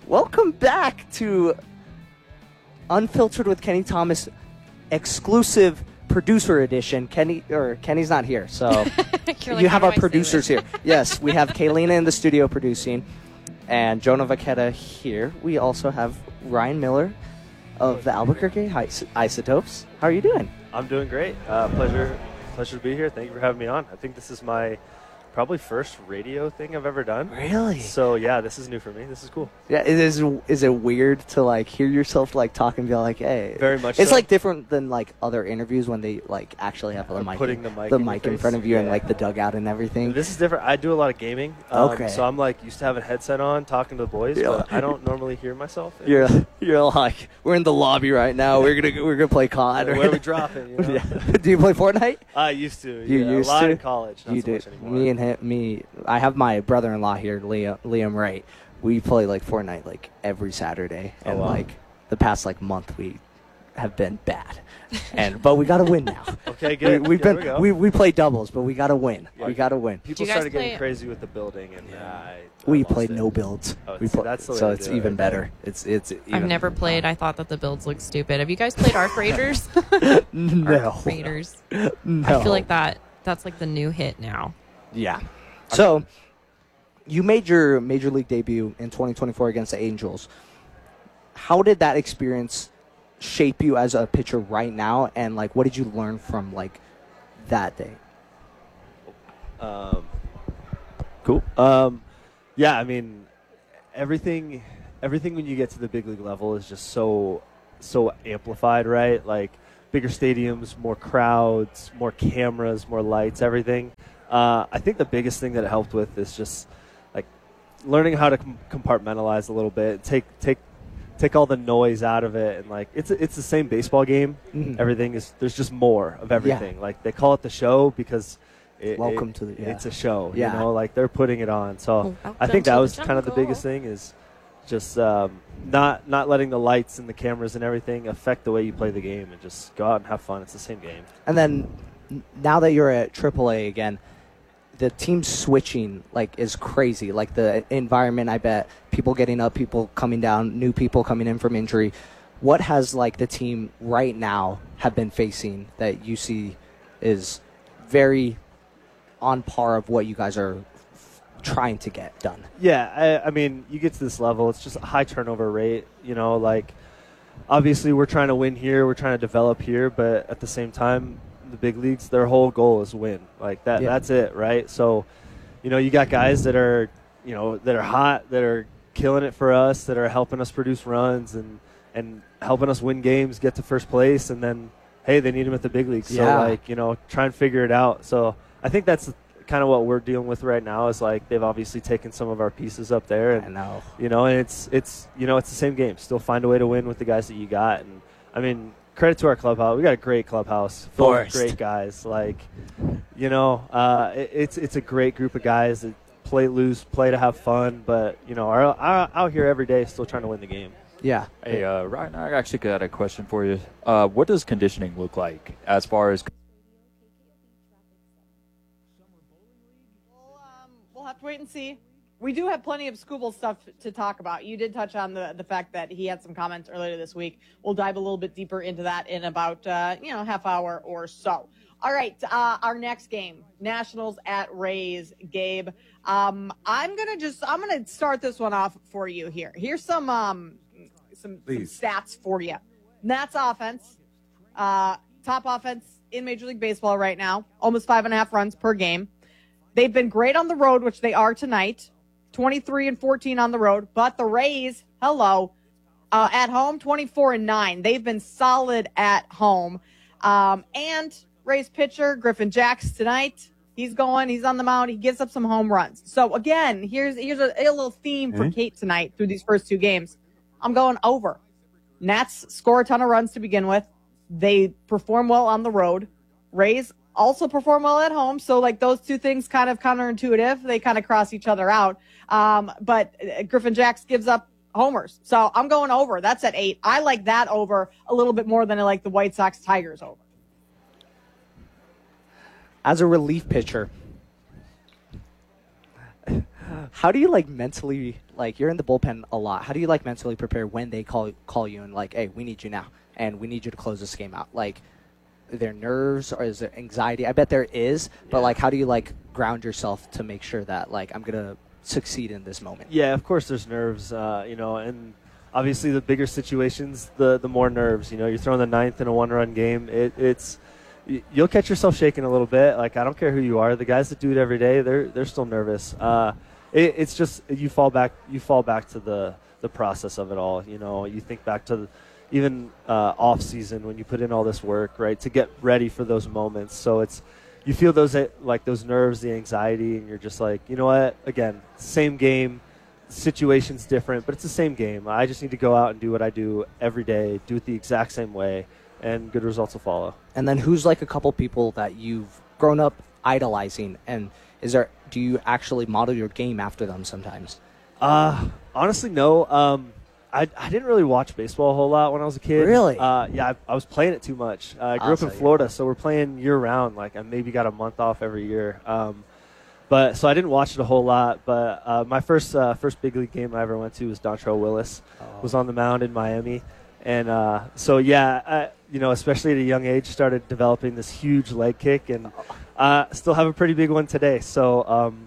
Welcome back to Unfiltered with Kenny Thomas, exclusive producer edition. Kenny's not here, so you have our producers here. Yes, we have Kaylina in the studio producing, and Jonah Vaqueta here. We also have Ryan Miller of the Albuquerque Isotopes. How are you doing? I'm doing great. Pleasure to be here. Thank you for having me on. I think this is my probably first radio thing I've ever done. Really? So yeah, this is new for me. This is cool. Yeah, is it weird to like hear yourself like talk and be like, hey? Very much. It's so. like different than like other interviews when they like actually have the mic, putting the mic in front of you and like the dugout and everything. This is different. I do a lot of gaming. Okay. So I'm like used to having a headset on, talking to the boys, but I don't normally hear myself. You're like, we're in the lobby right now. We're gonna play COD. Where are we dropping? You know? Yeah. Do you play Fortnite? I used to. You used a lot to? in college. Not You so did. much anymore. Me. I have my brother-in-law here, Liam Wright. We play like Fortnite like every Saturday, and wow. like the past like month we have been bad, but we gotta win now. Okay, good. We play doubles, but we gotta win. Yeah. We gotta win. People started getting crazy with the building, and We played no builds. That's the way so to it's do it even right better. It's even I've never played. I thought that the builds looked stupid. Have you guys played Arc Raiders? No. Arc Raiders. No. I feel like that's like the new hit now. Yeah. So you made your Major League debut in 2024 against the Angels. How did that experience shape you as a pitcher right now, and like what did you learn from like that day? Cool. Yeah, I mean, everything when you get to the big league level is just so amplified, right? Like bigger stadiums, more crowds, more cameras, more lights, everything. I think the biggest thing that it helped with is just like learning how to compartmentalize a little bit, take all the noise out of it, and like it's the same baseball game. Mm-hmm. Everything is there's just more of everything. Yeah. Like they call it the show because it's a show. Yeah. You know, like they're putting it on. So I think that was kind of the biggest thing is just not letting the lights and the cameras and everything affect the way you play the game, and just go out and have fun. It's the same game. And then now that you're at AAA again, the team switching like is crazy. Like the environment, I bet people getting up, people coming down, new people coming in from injury. What has like the team right now have been facing that you see is very on par of what you guys are trying to get done? Yeah, I mean, you get to this level, it's just a high turnover rate. You know, like obviously we're trying to win here, we're trying to develop here, but at the same time, the big leagues, their whole goal is win. Like that. Yeah. That's it, right? So, you know, you got guys that are, you know, that are hot, that are killing it for us, that are helping us produce runs and helping us win games, get to first place, and then hey, they need them at the big leagues. So like, you know, try and figure it out. So I think that's kind of what we're dealing with right now is like they've obviously taken some of our pieces up there, and I know. You know, and it's you know, it's the same game. Still find a way to win with the guys that you got. And I mean, credit to our clubhouse. We got a great clubhouse full of great guys. Like, you know, it's a great group of guys that play loose, play to have fun, but you know, are out here every day still trying to win the game. Yeah. Hey, Ryan, I actually got a question for you. What does conditioning look like as far as? We'll have to wait and see. We do have plenty of Scooble stuff to talk about. You did touch on the fact that he had some comments earlier this week. We'll dive a little bit deeper into that in about half hour or so. All right, our next game, Nationals at Rays. Gabe, I'm gonna start this one off for you here. Here's some stats for you. Nats offense, top offense in Major League Baseball right now, almost 5.5 runs per game. They've been great on the road, which they are tonight. 23-14 on the road, but the Rays, at home, 24-9. They've been solid at home. And Rays pitcher Griffin Jax tonight, he's on the mound. He gives up some home runs. So again, here's a little theme for Kate tonight through these first two games. I'm going over. Nats score a ton of runs to begin with. They perform well on the road. Rays also perform well at home. So like those two things kind of counterintuitive. They kind of cross each other out. But Griffin Jax gives up homers. So I'm going over. That's at 8. I like that over a little bit more than I like the White Sox Tigers over. As a relief pitcher, How do you like mentally, like you're in the bullpen a lot. How do you like mentally prepare when they call you and like, hey, we need you now and we need you to close this game out? Like, are there nerves or is there anxiety? I bet there is, but like, how do you like ground yourself to make sure that like I'm gonna succeed in this moment? Yeah, of course there's nerves, and obviously the bigger situations, the more nerves. You're throwing the ninth in a one-run game. You'll catch yourself shaking a little bit. Like, I don't care who you are. The guys that do it every day, they're still nervous. It's just you fall back to the process of it all. You think back to even off season when you put in all this work, right, to get ready for those moments. So you feel those nerves, the anxiety, and you're just like, you know what? Again, same game, situation's different, but it's the same game. I just need to go out and do what I do every day, do it the exact same way, and good results will follow. And then who's like a couple people that you've grown up idolizing, and do you actually model your game after them sometimes? Honestly, no. I didn't really watch baseball a whole lot when I was a kid. Really? Yeah, I was playing it too much. I grew up in Florida, so we're playing year-round. Like, I maybe got a month off every year. So I didn't watch it a whole lot. But my first big league game I ever went to was Dontrelle Willis. Was on the mound in Miami. And especially at a young age, started developing this huge leg kick, and still have a pretty big one today. So,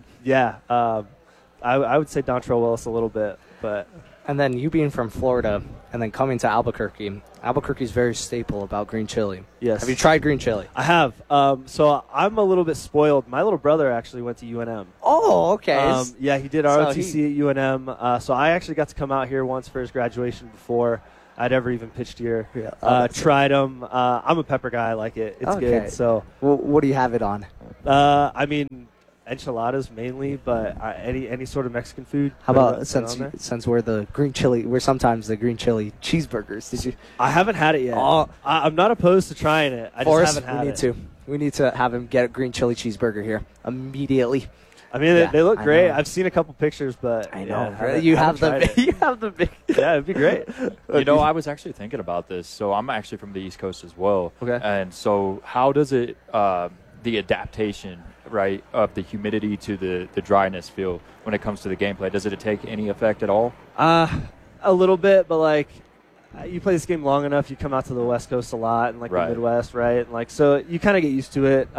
I would say Dontrelle Willis a little bit. And then you being from Florida and then coming to Albuquerque. Albuquerque's very staple about green chili. Yes. Have you tried green chili? I have. So I'm a little bit spoiled. My little brother actually went to UNM. Oh, okay. Yeah, he did ROTC at UNM. So I actually got to come out here once for his graduation before I'd ever even pitched here. Yeah. Tried them. I'm a pepper guy. I like it. It's good. So, what do you have it on? Enchiladas mainly, but any sort of Mexican food. How about since we're sometimes the green chili cheeseburgers? Did you? I haven't had it yet. I'm not opposed to trying it. I just haven't had it. We need to have him get a green chili cheeseburger here immediately. I mean, they look great. I've seen a couple pictures, but I know you have the big. Yeah, it'd be great. I was actually thinking about this. So I'm actually from the East Coast as well. Okay. And so how does it the adaptation, right, of the humidity to the dryness feel when it comes to the gameplay? Does it take any effect at all? A little bit, but like you play this game long enough, you come out to the West Coast a lot and the Midwest, right? And like so you kind of get used to it.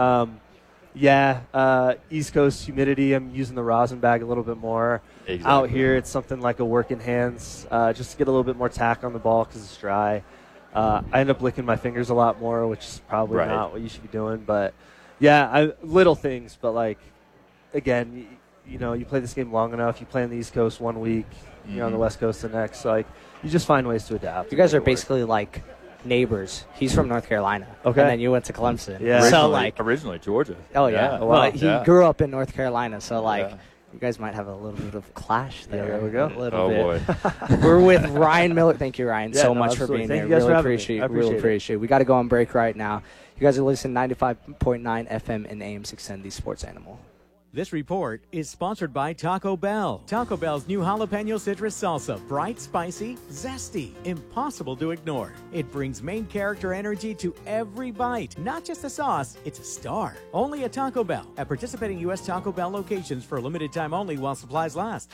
East Coast humidity, I'm using the rosin bag a little bit more. Exactly. Out here, it's something like a working hands, just to get a little bit more tack on the ball because it's dry. I end up licking my fingers a lot more, which is probably not what you should be doing, but. Yeah, little things, but like, again, you play this game long enough. You play on the East Coast 1 week, you're on the West Coast the next. So like, you just find ways to adapt. You guys are basically like neighbors. He's from North Carolina, okay, and then you went to Clemson. Yeah, originally Georgia. Oh yeah, well he grew up in North Carolina, so like. Yeah. You guys might have a little bit of clash there. Yeah, there we go. A little bit. Boy. We're with Ryan Miller. Thank you, Ryan, so much absolutely. for being Thank here. You guys Really appreciate it. We got to go on break right now. You guys are listening to 95.9 FM and AM 610, the Sports Animal. This report is sponsored by Taco Bell. Taco Bell's new jalapeno citrus salsa. Bright, spicy, zesty, impossible to ignore. It brings main character energy to every bite. Not just the sauce, it's a star. Only at Taco Bell. At participating U.S. Taco Bell locations for a limited time only while supplies last.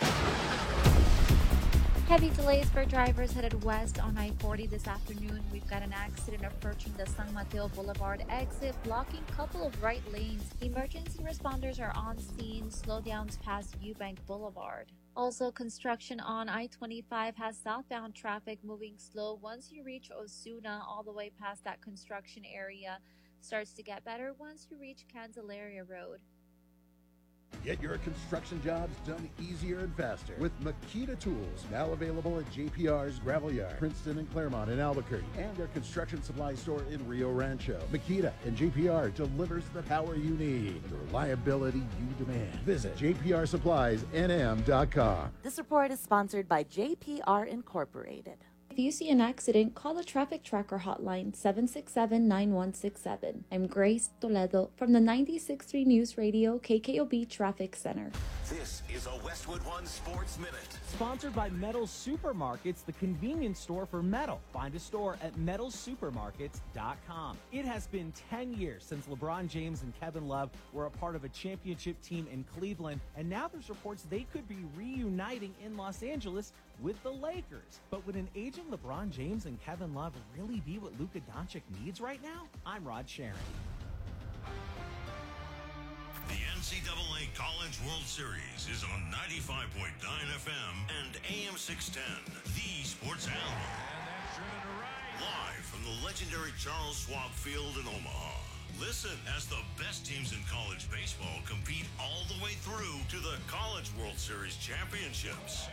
Heavy delays for drivers headed west on I-40 this afternoon. We've got an accident approaching the San Mateo Boulevard exit, blocking a couple of right lanes. Emergency responders are on scene. Slowdowns past Eubank Boulevard. Also, construction on I-25 has southbound traffic moving slow once you reach Osuna, all the way past that construction area. Starts to get better once you reach Candelaria Road. Get your construction jobs done easier and faster with Makita Tools, now available at JPR's Gravel Yard, Princeton and Claremont in Albuquerque, and their construction supply store in Rio Rancho. Makita and JPR delivers the power you need, the reliability you demand. Visit jprsuppliesnm.com. This report is sponsored by JPR Incorporated. If you see an accident, call the Traffic Tracker hotline 767-9167. I'm Grace Toledo from the 96.3 News Radio KKOB Traffic Center. This is a Westwood One Sports Minute. Sponsored by Metal Supermarkets, the convenience store for metal. Find a store at metalsupermarkets.com. It has been 10 years since LeBron James and Kevin Love were a part of a championship team in Cleveland, and now there's reports they could be reuniting in Los Angeles with the Lakers. But would an aging LeBron James and Kevin Love really be what Luka Doncic needs right now? I'm Rod Sharon. The NCAA College World Series is on 95.9 FM and AM 610, the sports animal. Live from the legendary Charles Schwab Field in Omaha. Listen as the best teams in college baseball compete all the way through to the College World Series championships.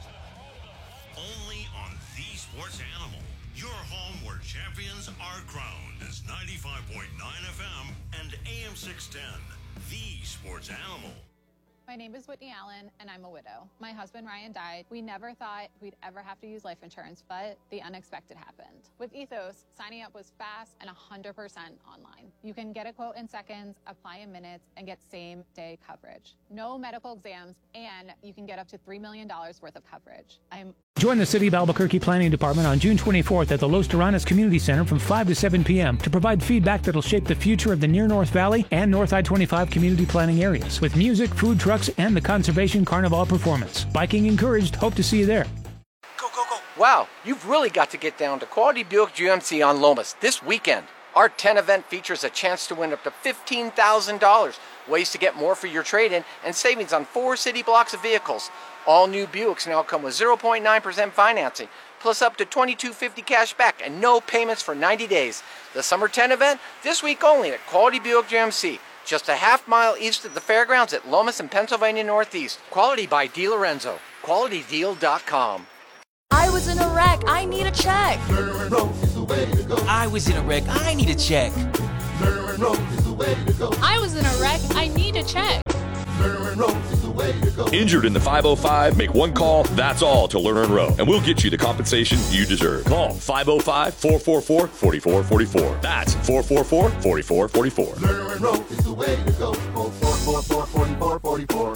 Only on the sports animal. Your home where champions are crowned is 95.9 FM and AM 610. The sports animal. My name is Whitney Allen, and I'm a widow. My husband, Ryan, died. We never thought we'd ever have to use life insurance, but the unexpected happened. With Ethos, signing up was fast and 100% online. You can get a quote in seconds, apply in minutes, and get same-day coverage. No medical exams, and you can get up to $3 million worth of coverage. Join the City of Albuquerque Planning Department on June 24th at the Los Terranas Community Center from 5 to 7 p.m. to provide feedback that'll shape the future of the Near North Valley and North I-25 community planning areas with music, food trucks, and the Conservation Carnival performance. Biking encouraged. Hope to see you there. Go, go, go. Wow, you've really got to get down to Quality Buick GMC on Lomas this weekend. Our 10 event features a chance to win up to $15,000, ways to get more for your trade-in, and savings on 4 city blocks of vehicles. All new Buicks now come with 0.9% financing, plus up to $2,250 cash back and no payments for 90 days. The Summer 10 event, this week only at Quality Buick GMC, just a half-mile east of the fairgrounds at Lomas and Pennsylvania Northeast. Quality by DiLorenzo. QualityDeal.com. I was in a wreck. I need a check. I was in a wreck. I need a check. I was in a wreck. I need a check. Injured in the 505? Make one call, that's all, to Lerner and Rowe, and we'll get you the compensation you deserve. Call 505-444-4444. That's 444-4444. Lerner and Rowe is the way to go. 444-4444.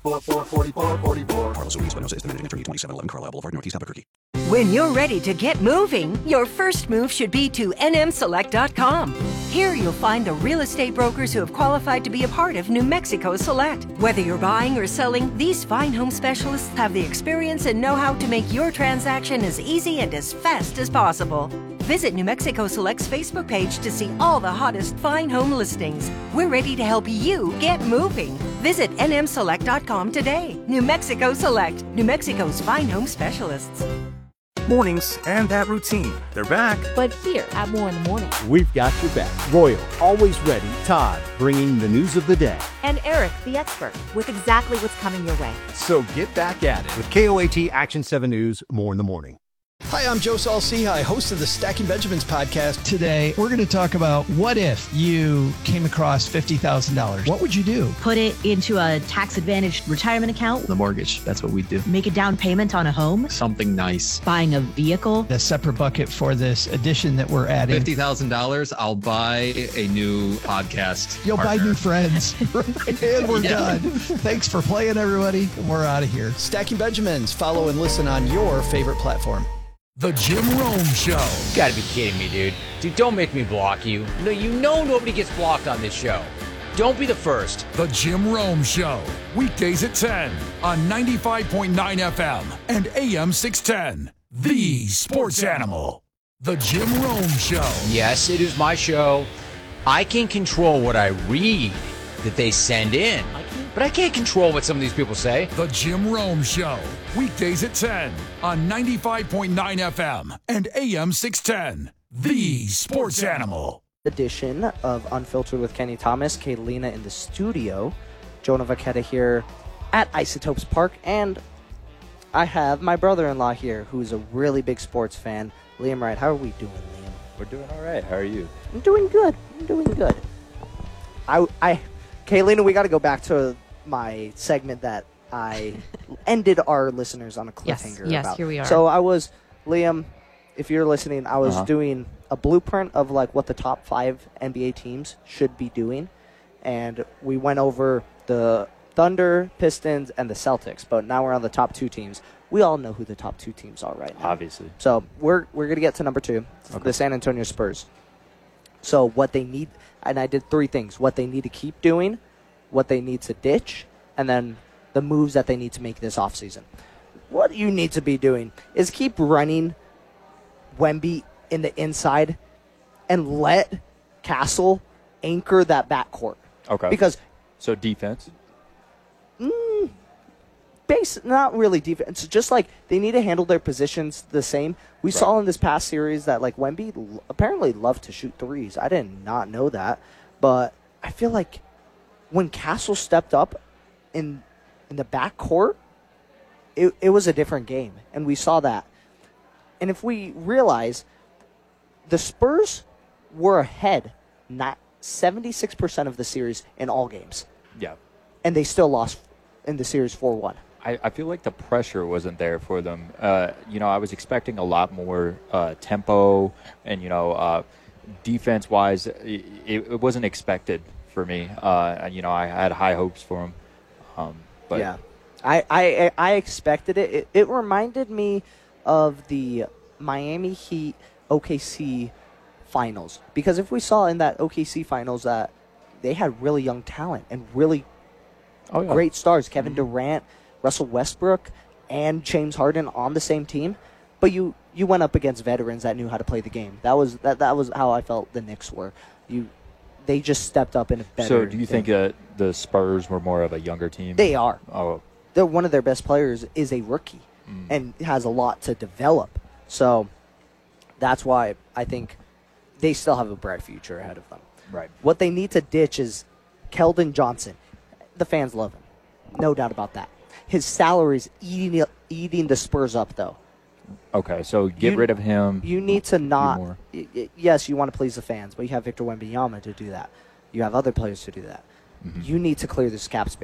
444-4444. Carlos Ruiz, Buenos Aires, the managing attorney, 2711 Carlisle Boulevard, Northeast Albuquerque. When you're ready to get moving, your first move should be to nmselect.com. Here you'll find the real estate brokers who have qualified to be a part of New Mexico Select. Whether you're buying or selling, these fine home specialists have the experience and know-how to make your transaction as easy and as fast as possible. Visit New Mexico Select's Facebook page to see all the hottest fine home listings. We're ready to help you get moving. Visit nmselect.com today. New Mexico Select, New Mexico's fine home specialists. Mornings and that routine. They're back. But here at More in the Morning, we've got your back. Royal, always ready. Todd, bringing the news of the day. and Eric, the expert, with exactly what's coming your way. So get back at it with KOAT Action 7 News, More in the Morning. Hi, I'm Joe Saul-Sehy, host of the Stacking Benjamins podcast. Today, we're going to talk about what if you came across $50,000? What would you do? Put it into a tax-advantaged retirement account. The mortgage, that's what we do. Make a down payment on a home. Something nice. Buying a vehicle. A separate bucket for this addition that we're adding. $50,000, I'll buy a new podcast You'll partner. buy new friends. And we're done. Thanks for playing, everybody. We're out of here. Stacking Benjamins. Follow and listen on your favorite platform. The Jim Rome Show. You gotta be kidding me, dude. Dude, don't make me block you. No, you know nobody gets blocked on this show. Don't be the first. The Jim Rome Show. Weekdays at 10 on 95.9 FM and AM 610. The Sports Animal. The Jim Rome Show. Yes, it is my show. I can control what I read that they send in. But I can't control what some of these people say. The Jim Rome Show. Weekdays at 10 on 95.9 FM and AM 610. The Sports Animal. Edition of Unfiltered with Kenny Thomas, Kaylina in the studio, Jonah Vaqueta here at Isotopes Park, and I have my brother-in-law here who's a really big sports fan, Liam Wright. How are we doing, Liam? We're doing all right. How are you? I'm doing good. Kaylina, we got to go back to my segment that I ended our listeners on a cliffhanger Yes, about. Here we are. So I was, Liam, if you're listening, I was doing a blueprint of like what the top 5 NBA teams should be doing, and we went over the Thunder, Pistons, and the Celtics. But now we're on the top 2 teams. We all know who the top 2 teams are right now. Obviously. So we're going to get to number 2, the San Antonio Spurs. So what they need, and I did 3 things: what they need to keep doing, what they need to ditch, and then the moves that they need to make this offseason. What you need to be doing is keep running Wemby in the inside and let Castle anchor that backcourt. Okay. Because so defense? Not really defense. Just like they need to handle their positions the same. We saw in this past series that like Wemby apparently loved to shoot threes. I did not know that. But I feel like when Castle stepped up in the backcourt, it was a different game. And we saw that. And if we realize the Spurs were ahead not 76% of the series in all games. Yeah. And they still lost in the series 4-1. I feel like the pressure wasn't there for them. I was expecting a lot more tempo and, defense-wise, it wasn't expected for me. I had high hopes for them. But yeah, I expected it. It reminded me of the Miami Heat OKC finals. Because if we saw in that OKC finals that they had really young talent and really great stars, Kevin Durant, Russell Westbrook, and James Harden on the same team, but you went up against veterans that knew how to play the game. That was how I felt the Knicks were. They just stepped up in a better. So do you think the Spurs were more of a younger team? They are. Oh, they're one of their best players is a rookie and has a lot to develop. So that's why I think they still have a bright future ahead of them. Right. What they need to ditch is Keldon Johnson. The fans love him. No doubt about that. His salary's eating the Spurs up, though. Okay, so get rid of him. You need to not. Yes, you want to please the fans, but you have Victor Wembanyama to do that. You have other players to do that. You need to clear this cap space.